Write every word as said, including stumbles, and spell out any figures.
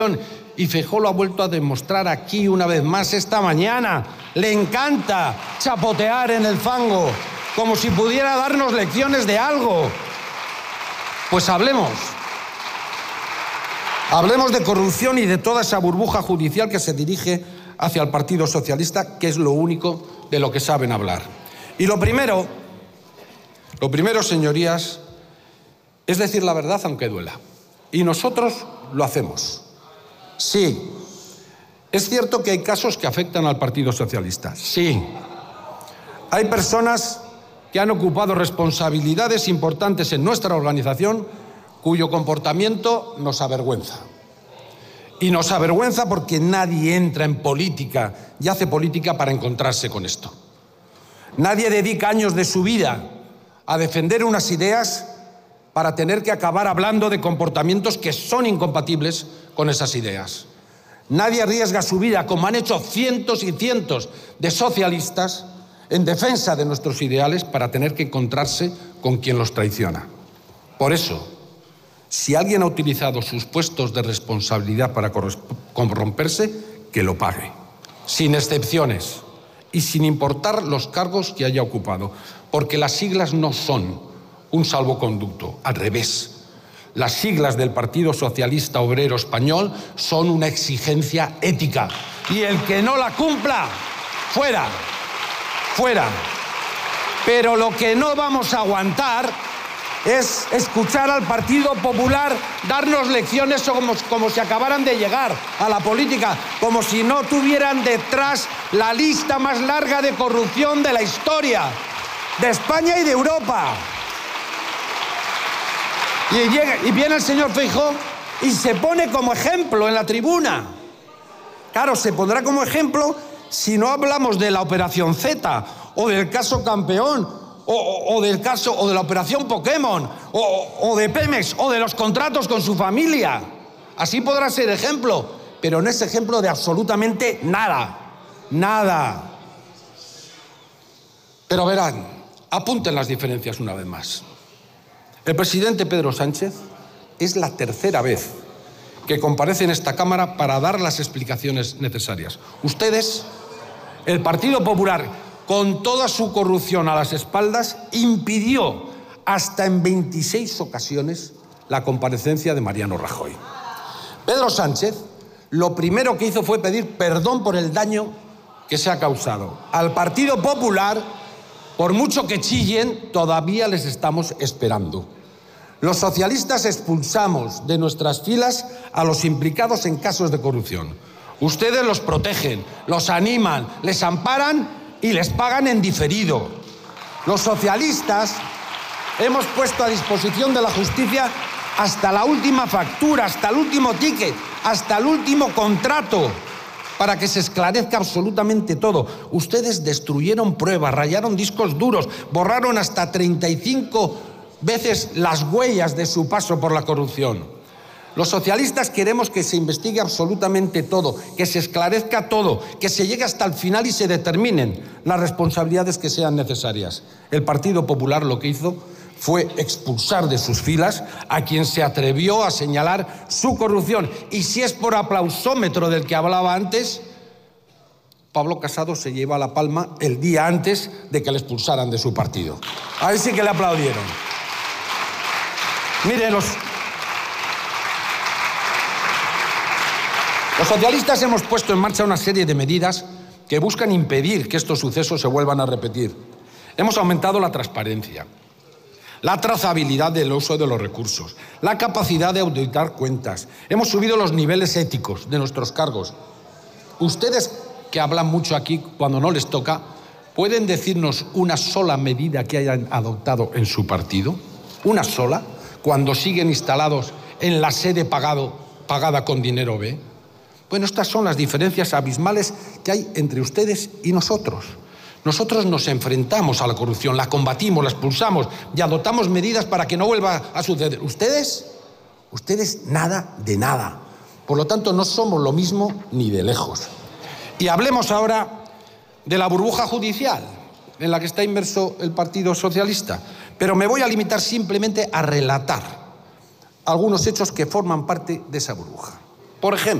Y Feijóo lo ha vuelto a demostrar aquí una vez más esta mañana. Le encanta chapotear en el fango, como si pudiera darnos lecciones de algo. Pues hablemos. Hablemos de corrupción y de toda esa burbuja judicial que se dirige hacia el Partido Socialista, que es lo único de lo que saben hablar. Y lo primero, lo primero, señorías, es decir la verdad aunque duela. Y nosotros lo hacemos. Sí, es cierto que hay casos que afectan al Partido Socialista. Sí, hay personas que han ocupado responsabilidades importantes en nuestra organización cuyo comportamiento nos avergüenza. Y nos avergüenza porque nadie entra en política y hace política para encontrarse con esto. Nadie dedica años de su vida a defender unas ideas para tener que acabar hablando de comportamientos que son incompatibles con esas ideas. Nadie arriesga su vida, como han hecho cientos y cientos de socialistas, en defensa de nuestros ideales para tener que encontrarse con quien los traiciona. Por eso, si alguien ha utilizado sus puestos de responsabilidad para corromperse, que lo pague, sin excepciones y sin importar los cargos que haya ocupado, porque las siglas no son un salvoconducto, al revés. Las siglas del Partido Socialista Obrero Español son una exigencia ética. Y el que no la cumpla, fuera, fuera. Pero lo que no vamos a aguantar es escuchar al Partido Popular darnos lecciones como, como si acabaran de llegar a la política, como si no tuvieran detrás la lista más larga de corrupción de la historia, de España y de Europa. Y, llega, y viene el señor Feijóo y se pone como ejemplo en la tribuna. Claro, se pondrá como ejemplo si no hablamos de la Operación Z, o del caso Campeón, o, o, o del caso, o de la Operación Pokémon, o, o de Pemex, o de los contratos con su familia. Así podrá ser ejemplo, pero no es ejemplo de absolutamente nada. Nada. Pero verán, apunten las diferencias una vez más. El presidente Pedro Sánchez es la tercera vez que comparece en esta Cámara para dar las explicaciones necesarias. Ustedes, el Partido Popular, con toda su corrupción a las espaldas, impidió hasta en veintiséis ocasiones la comparecencia de Mariano Rajoy. Pedro Sánchez lo primero que hizo fue pedir perdón por el daño que se ha causado. Al Partido Popular, por mucho que chillen, todavía les estamos esperando. Los socialistas expulsamos de nuestras filas a los implicados en casos de corrupción. Ustedes los protegen, los animan, les amparan y les pagan en diferido. Los socialistas hemos puesto a disposición de la justicia hasta la última factura, hasta el último ticket, hasta el último contrato, para que se esclarezca absolutamente todo. Ustedes destruyeron pruebas, rayaron discos duros, borraron hasta treinta y cinco veces las huellas de su paso por la corrupción. Los socialistas queremos que se investigue absolutamente todo, que se esclarezca todo, que se llegue hasta el final y se determinen las responsabilidades que sean necesarias. El Partido Popular lo que hizo fue expulsar de sus filas a quien se atrevió a señalar su corrupción. Y si es por aplausómetro del que hablaba antes, Pablo Casado se lleva la palma el día antes de que le expulsaran de su partido. Ahí sí que le aplaudieron. Miren, los, los socialistas hemos puesto en marcha una serie de medidas que buscan impedir que estos sucesos se vuelvan a repetir. Hemos aumentado la transparencia, la trazabilidad del uso de los recursos, la capacidad de auditar cuentas. Hemos subido los niveles éticos de nuestros cargos. Ustedes, que hablan mucho aquí cuando no les toca, ¿pueden decirnos una sola medida que hayan adoptado en su partido? ¿Una sola? Cuando siguen instalados en la sede pagado, pagada con dinero B. Bueno, estas son las diferencias abismales que hay entre ustedes y nosotros. Nosotros nos enfrentamos a la corrupción, la combatimos, la expulsamos y adoptamos medidas para que no vuelva a suceder. Ustedes, ustedes nada de nada. Por lo tanto, no somos lo mismo ni de lejos. Y hablemos ahora de la burbuja judicial en la que está inmerso el Partido Socialista. Pero me voy a limitar simplemente a relatar algunos hechos que forman parte de esa burbuja. Por ejemplo,